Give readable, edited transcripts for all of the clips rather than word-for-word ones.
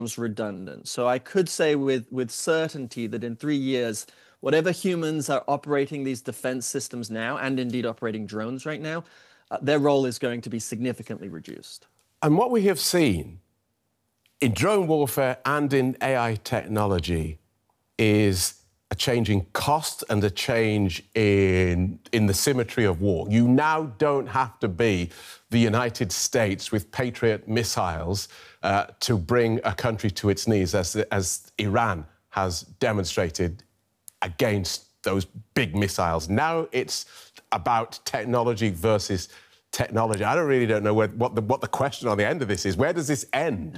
redundant. So I could say with certainty that in 3 years, whatever humans are operating these defense systems now, and indeed operating drones right now, their role is going to be significantly reduced. And what we have seen in drone warfare and in AI technology is a change in cost and a change in the symmetry of war. You now don't have to be the United States with Patriot missiles to bring a country to its knees, as Iran has demonstrated against those big missiles. Now it's about technology versus technology. I really don't know what the question on the end of this is. Where does this end?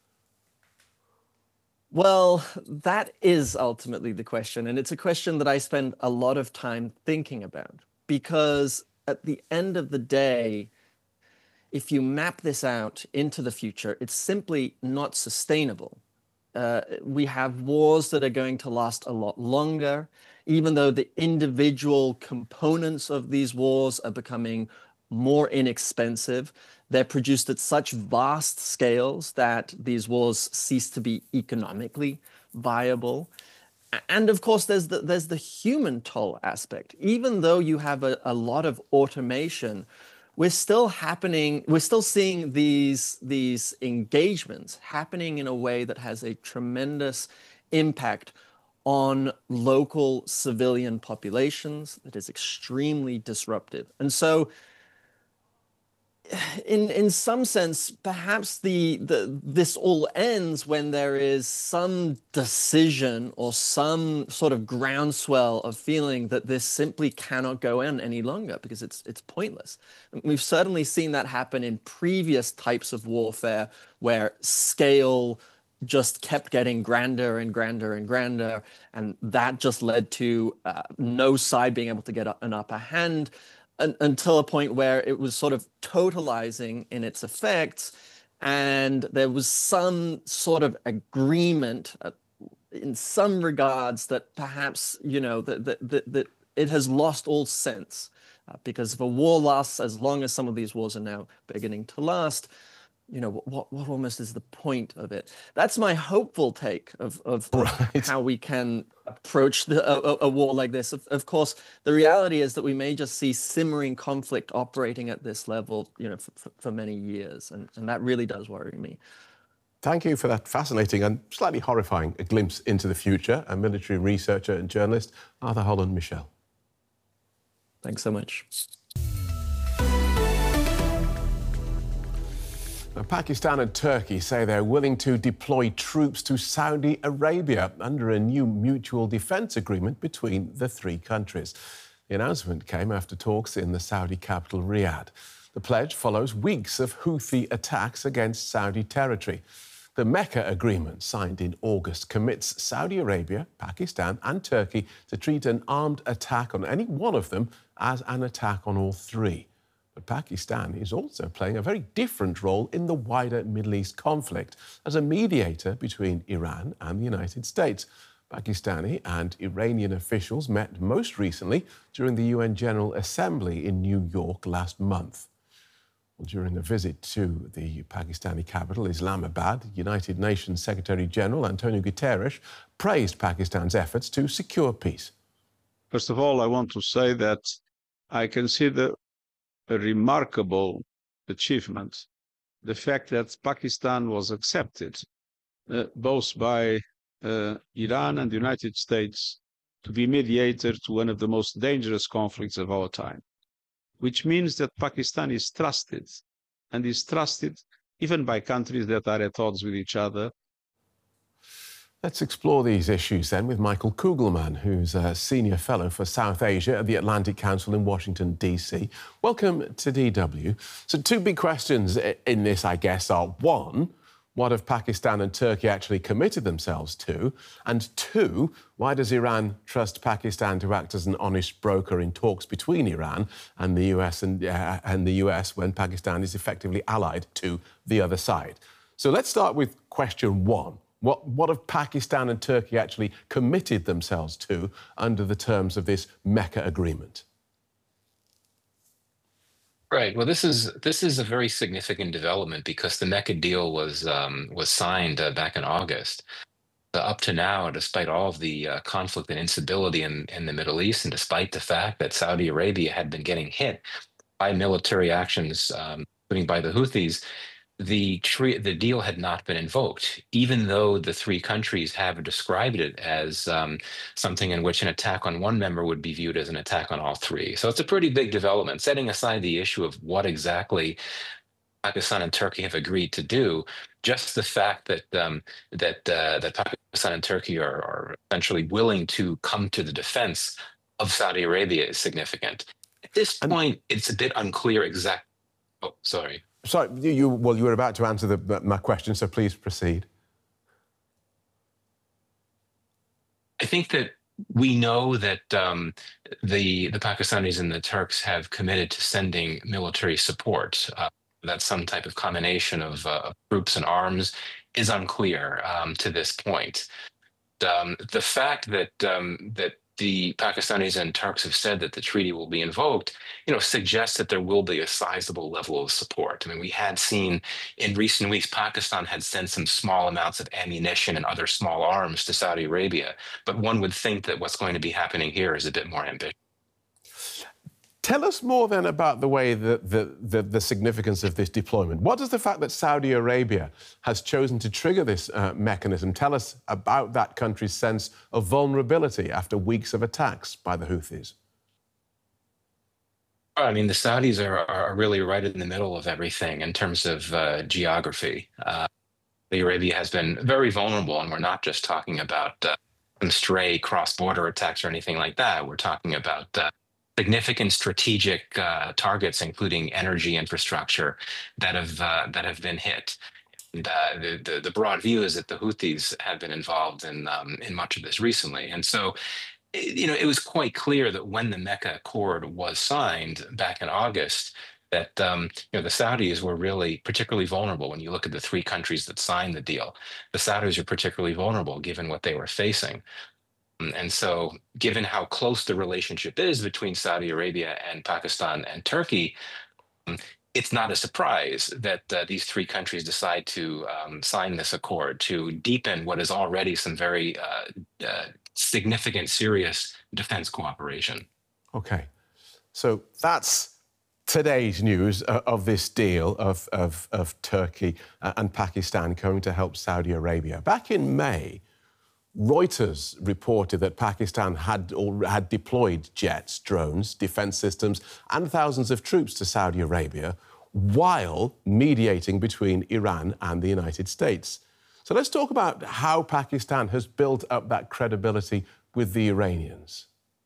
Well, that is ultimately the question. And it's a question that I spend a lot of time thinking about, because at the end of the day, if you map this out into the future, it's simply not sustainable. We have wars that are going to last a lot longer, even though the individual components of these wars are becoming more inexpensive. They're produced at such vast scales that these wars cease to be economically viable. And of course, there's the human toll aspect. Even though you have a lot of automation, we're still seeing these engagements happening in a way that has a tremendous impact on local civilian populations that is extremely disruptive. And so in some sense, perhaps this all ends when there is some decision or some sort of groundswell of feeling that this simply cannot go on any longer because it's pointless. We've certainly seen that happen in previous types of warfare where scale just kept getting grander and grander and grander, and that just led to no side being able to get an upper hand, until a point where it was sort of totalizing in its effects, and there was some sort of agreement in some regards that perhaps, that it has lost all sense. Because if a war lasts as long as some of these wars are now beginning to last, what almost is the point of it? That's my hopeful take of right. How we can approach a war like this. Of course, the reality is that we may just see simmering conflict operating at this level, for many years, and that really does worry me. Thank you for that fascinating and slightly horrifying glimpse into the future. A military researcher and journalist, Arthur Holland-Michel. Thanks so much. Pakistan and Turkey say they're willing to deploy troops to Saudi Arabia under a new mutual defence agreement between the three countries. The announcement came after talks in the Saudi capital, Riyadh. The pledge follows weeks of Houthi attacks against Saudi territory. The Mecca Agreement, signed in August, commits Saudi Arabia, Pakistan and Turkey to treat an armed attack on any one of them as an attack on all three. But Pakistan is also playing a very different role in the wider Middle East conflict as a mediator between Iran and the United States. Pakistani and Iranian officials met most recently during the UN General Assembly in New York last month. Well, during a visit to the Pakistani capital, Islamabad, United Nations Secretary-General Antonio Guterres praised Pakistan's efforts to secure peace. First of all, I want to say that I consider a remarkable achievement the fact that Pakistan was accepted both by Iran and the United States to be mediator to one of the most dangerous conflicts of our time, which means that Pakistan is trusted, and is trusted even by countries that are at odds with each other. Let's explore these issues then with Michael Kugelman, who's a Senior Fellow for South Asia at the Atlantic Council in Washington, D.C. Welcome to DW. So two big questions in this, I guess, are one, what have Pakistan and Turkey actually committed themselves to? And two, why does Iran trust Pakistan to act as an honest broker in talks between Iran and the US and the US when Pakistan is effectively allied to the other side? So let's start with question one. What have Pakistan and Turkey actually committed themselves to under the terms of this Mecca Agreement? Right. Well, this is a very significant development because the Mecca deal was signed back in August. Up to now, despite all of the conflict and instability in the Middle East, and despite the fact that Saudi Arabia had been getting hit by military actions, including by the Houthis, the deal had not been invoked, even though the three countries have described it as something in which an attack on one member would be viewed as an attack on all three. So it's a pretty big development. Setting aside the issue of what exactly Pakistan and Turkey have agreed to do, just the fact that Pakistan and Turkey are essentially willing to come to the defense of Saudi Arabia is significant. At this point, it's a bit unclear exactly. Oh, sorry. Sorry, you were about to answer my question, so please proceed. I think that we know that the Pakistanis and the Turks have committed to sending military support. That some type of combination of troops and arms is unclear to this point. The fact that the Pakistanis and Turks have said that the treaty will be invoked, suggests that there will be a sizable level of support. I mean, we had seen in recent weeks, Pakistan had sent some small amounts of ammunition and other small arms to Saudi Arabia, but one would think that what's going to be happening here is a bit more ambitious. Tell us more then about the way the significance of this deployment. What does the fact that Saudi Arabia has chosen to trigger this mechanism tell us about that country's sense of vulnerability after weeks of attacks by the Houthis? I mean, the Saudis are really right in the middle of everything in terms of geography. Saudi Arabia has been very vulnerable, and we're not just talking about some stray cross-border attacks or anything like that. We're talking about significant strategic targets, including energy infrastructure, that have been hit. And, the broad view is that the Houthis have been involved in much of this recently, and so it was quite clear that when the Mecca Accord was signed back in August, that the Saudis were really particularly vulnerable. When you look at the three countries that signed the deal, the Saudis are particularly vulnerable given what they were facing. And so, given how close the relationship is between Saudi Arabia and Pakistan and Turkey, it's not a surprise that these three countries decide to sign this accord to deepen what is already some very significant, serious defense cooperation. Okay. So that's today's news of this deal of Turkey and Pakistan coming to help Saudi Arabia. Back in May, Reuters reported that Pakistan had deployed jets, drones, defense systems, and thousands of troops to Saudi Arabia while mediating between Iran and the United States. So let's talk about how Pakistan has built up that credibility with the Iranians.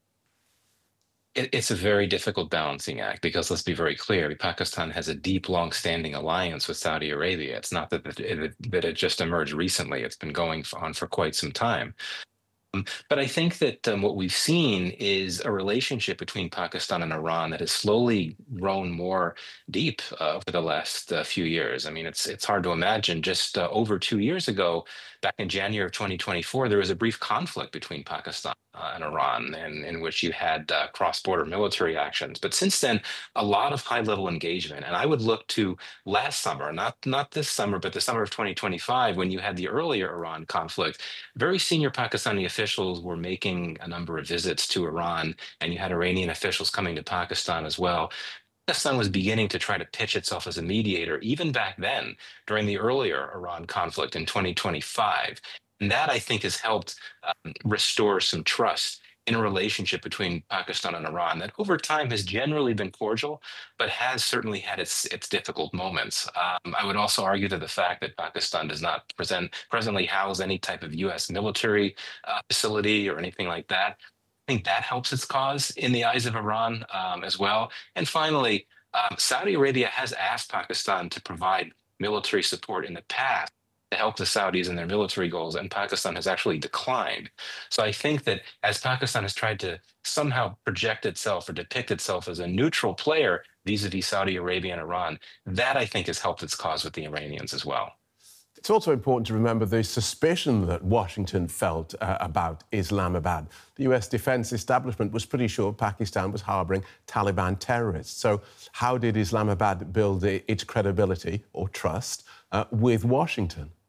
It's a very difficult balancing act because, let's be very clear, Pakistan has a deep, long-standing alliance with Saudi Arabia. It's not that it just emerged recently. It's been going on for quite some time. But I think that what we've seen is a relationship between Pakistan and Iran that has slowly grown more deep over the last few years. I mean, it's hard to imagine. Just over 2 years ago, back in January of 2024, there was a brief conflict between Pakistan and Iran, in which you had cross-border military actions. But since then, a lot of high-level engagement. And I would look to last summer, not this summer, but the summer of 2025, when you had the earlier Iran conflict. Very senior Pakistani officials were making a number of visits to Iran, and you had Iranian officials coming to Pakistan as well. Pakistan was beginning to try to pitch itself as a mediator, even back then, during the earlier Iran conflict in 2025. And that, I think, has helped restore some trust in a relationship between Pakistan and Iran that over time has generally been cordial, but has certainly had its difficult moments. I would also argue that the fact that Pakistan does not presently house any type of U.S. military facility or anything like that, I think that helps its cause in the eyes of Iran as well. And finally, Saudi Arabia has asked Pakistan to provide military support in the past to help the Saudis in their military goals, and Pakistan has actually declined. So I think that as Pakistan has tried to somehow project itself or depict itself as a neutral player vis-a-vis Saudi Arabia and Iran, that I think has helped its cause with the Iranians as well. It's also important to remember the suspicion that Washington felt about Islamabad. The US defense establishment was pretty sure Pakistan was harboring Taliban terrorists. So how did Islamabad build its credibility or trust with Washington?